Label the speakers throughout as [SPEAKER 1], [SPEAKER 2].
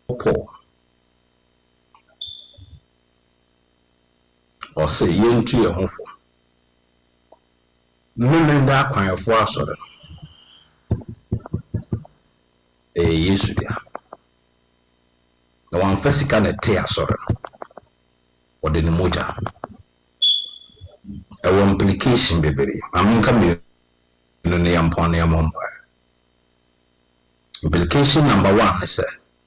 [SPEAKER 1] Paul or say yentu ye hofo mmenda kwanfo asore Yesu dia na wan fasika na te asore o de ni moja a implication bebere aminka me no ne yampon ne yamomba. Implication number 1 is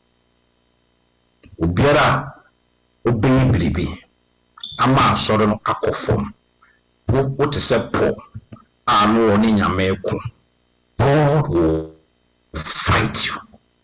[SPEAKER 1] obiara obey biribi ama asore no akofom what is a Paul no oni nyame ku God will fight you.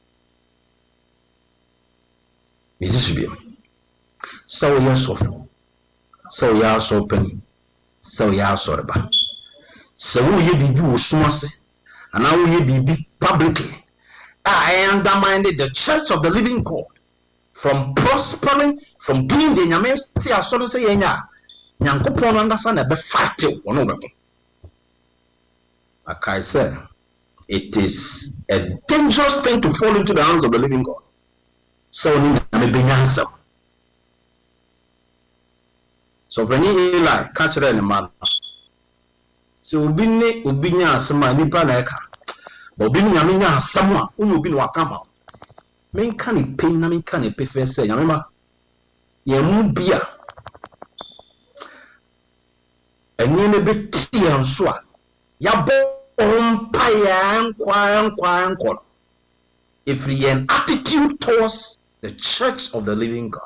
[SPEAKER 1] Is this so yes of so ya so pen so ya sorba so ye bibi wo sumase and now ye bibi publicly I undermined the church of the living God from prospering, from doing the nyame ti asoro say yenya nyankopon andasa na be fight wono be. Like I said, it is a dangerous thing to fall into the hands of the living God. So ni nyame benyansa. So when you like catch the man. So obinya asema nipa na eka. But obi nyame nya asem a onye obi no akama. Men kan e pain na men kan e pefe say nyame ma ye mu bia enye ne beti anso a ya bo mpa nkwa if we an attitude towards the church of the living God.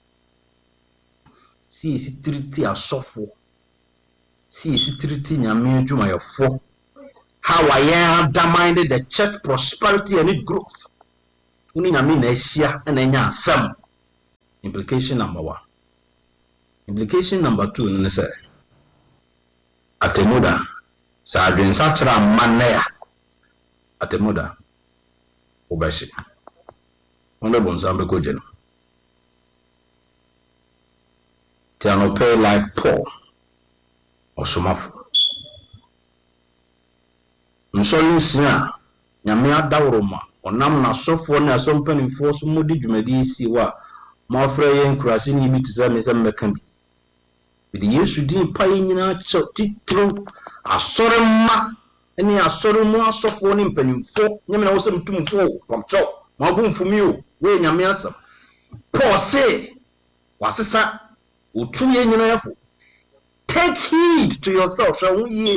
[SPEAKER 1] See is treaty asofo, see is treaty nyame adwuma yefo, how I undermined the church prosperity and its growth. Uni nyame na ehia na enya asem. Implication number 1. Implication number 2 ne say atemuda sa adwen sachra manaya atemuda obashi onde bonsambe ko jeno tiano pay like Paul osomafo nsoli sia nyame adawroma onam na sofo na asompanimfo so modi dwumadi si wa ma afra ye nkurase ni bi tisa me se mmeka bi de Yesu din pa nyina titro asore ma eni asore mu asofo ni mpanimfo nyame na wo se mtumfo pomcho ma bu mfumi o we nyame asam Paul say wasesa otu ye nyina yafo take heed to yourself shall ye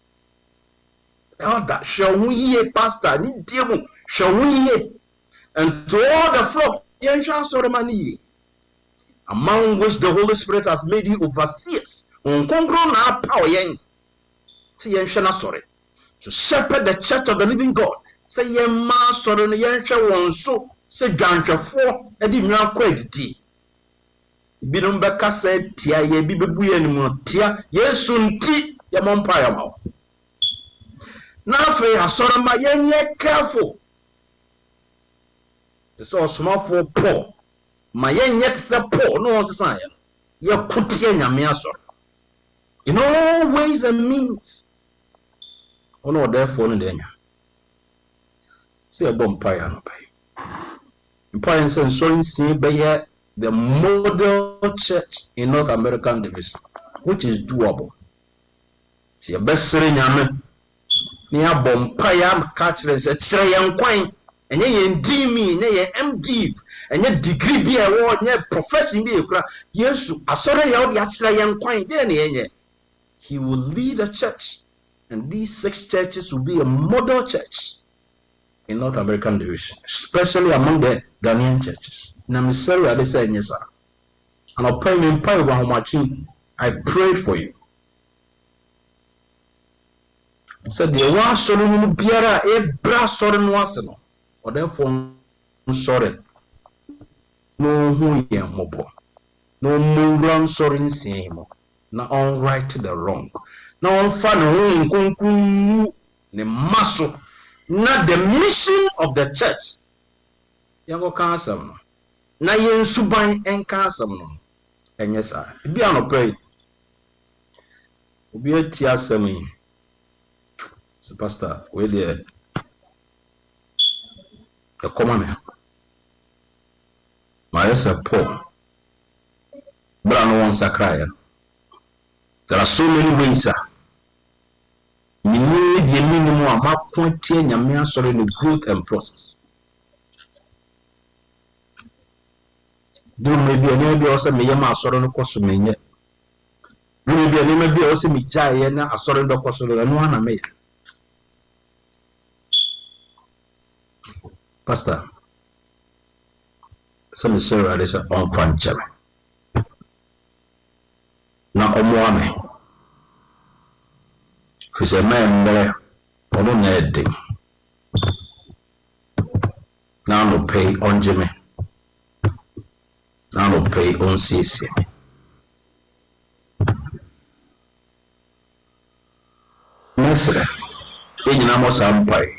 [SPEAKER 1] that shall ye pastor ni diemu shall ye and to all the flock yen shall sore mani among which the Holy Spirit has made you overseers on konkro na power yen say yen shall not sorry to shepherd the church of the living God say yen ma sorry no yen hwe won so say dwanhwefo e di nwa kwa didi binum beka say tia ye bi bebu ye nimu tia Yesu nti ye mompa ya ma na fe asore ma yen ye careful so small Paul ma yen yet se Paul no on sesan ye kutie nyame asore in all ways and means ono therefore no denya say bom paya no pai important sen so nsi be ye the model church in North American division which is doable see best nyame ni abom paya catch se kire yen kwan enye yen DME ne yen MD enye degree bi e wo nye profession bi ekura Yesu asore ya odi akire yen kwan de ne enye he will lead a church and these 6 churches will be a model church in North American division especially among the Ghanaian churches na miseri ade say enye sa and I pray me pray wa homachi I prayed for you said the one sorry no biara e bra sorry no ase no or therefore sorry no hu ye mobo no mu run sorry nsimo na on right the wrong na on fa no nkunkun ne maso na the mission of the church yango kansam no na yen suban en kansam no enye sa bi anopre obi ati asam yi so pastor we there the common is a Paul. But no one sacrifice. There are so many ways. You need the minimum amount pointy and your sorry the growth and process. Do maybe a neighbor also me yama sorrow no cosumene. Do maybe a neighbor also me jay and a sorrow no cosumene and one I made. Pastor, some sir is on front. Now, Omoame. He's a man there, or no need. Now, no pay on Jimmy. Now, no pay on CC. Mesre, in Amos Empire.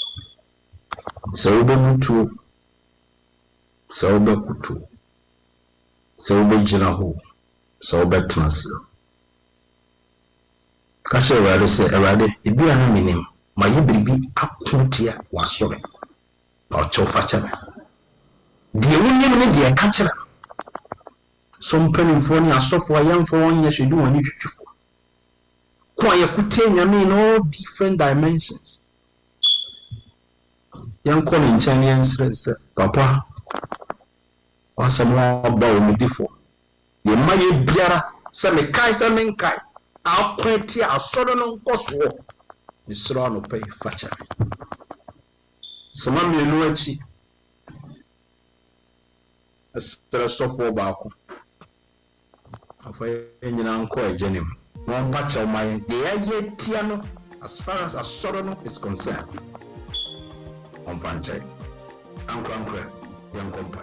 [SPEAKER 1] So, Butu, so Bakutu, so Bejinahu, so Betnas. Kasha Rade say, Rade, it be an minim. My baby akuntia was sorry. Or chofacha. The only minute they are catching. Some penny for you, so for a young for 1 year, she do any beautiful. Quite a I mean, all different dimensions. Young calling Chinese said, Papa, or some more about me before. You might be a some Kaiser Menkai. I'll plenty a sudden on cost war. Miss Ron pay fatcher. Some of you know it. A stress of 4 barco. Of a engine uncle, Jenny. One patch of my dear Tiano, as far as a sudden is concerned. On Panche. Uncle, young company.